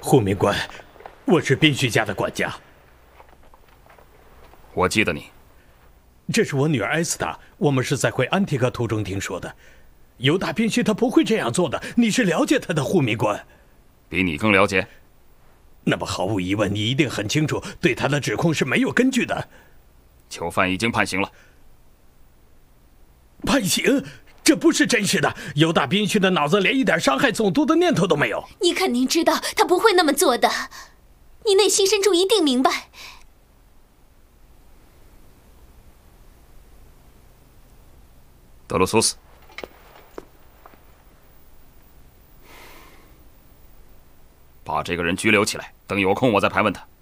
护民官，我是宾须家的管家。 我记得你。 这是我女儿埃斯塔，我们是在回安提戈途中听说的。犹大宾须他不会这样做的，你是了解他的，护民官。 比你更了解。 那么毫无疑问，你一定很清楚，对他的指控是没有根据的。 囚犯已经判刑了。 判刑？这不是真实的。犹大宾须的脑子连一点伤害总督的念头都没有。 你肯定知道他不会那么做的，你内心深处一定明白。 德鲁苏斯，把这个人拘留起来，等有空我再盘问他。